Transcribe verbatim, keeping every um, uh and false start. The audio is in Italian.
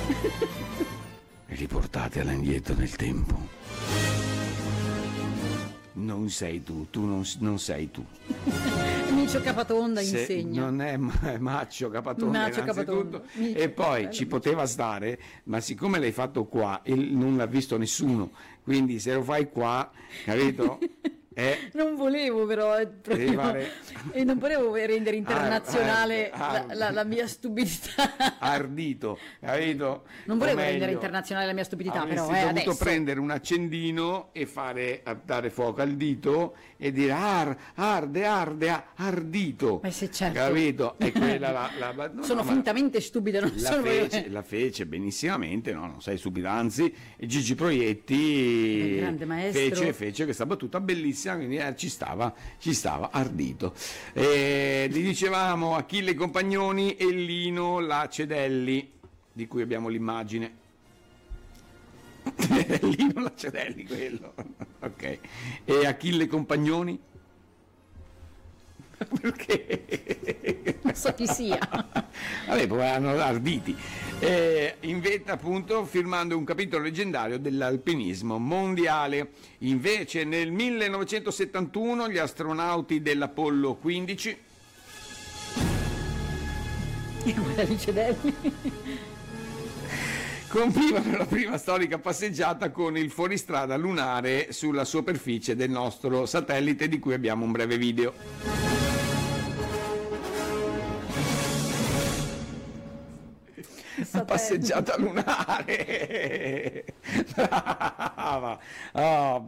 Riportatela indietro nel tempo. Non sei tu, tu non, non sei tu. Micio Capatonda Se insegna. non è ma- Maccio Capatonda, Maccio innanzitutto. Capatonda. E poi Bello, ci Micio. poteva stare, ma siccome l'hai fatto qua e non l'ha visto nessuno, quindi se lo fai qua, capito? È Non volevo però eh, proprio, fare- e non volevo rendere internazionale Ar- ar- la, la- la mia stupidità. ardito, capito? Non volevo O meglio, rendere internazionale la mia stupidità, avresti però eh, dovuto adesso. prendere un accendino e fare a dare fuoco al dito e dire ar, arde, arde, a- ardito. Ma sì, certo. Capito? E quella la, la- la- no, Sono no, ma fintamente stupida, non la sono fece, io. la fece benissimamente, no, non sei stupida, anzi Gigi Proietti Bel grande maestro. fece, fece questa battuta bellissima, quindi eh, ci stava, ci stava ardito. E gli dicevamo Achille Compagnoni e Lino Lacedelli, di cui abbiamo l'immagine. Lino Lacedelli, quello. Ok. E Achille Compagnoni? Perché? Non so chi sia. Vabbè, poi erano arditi. Eh, inventa appunto firmando un capitolo leggendario dell'alpinismo mondiale. Invece nel millenovecentosettantuno gli astronauti dell'Apollo quindici Licedelli. compivano la prima storica passeggiata con il fuoristrada lunare sulla superficie del nostro satellite, di cui abbiamo un breve video. La passeggiata lunare. Brava. Oh,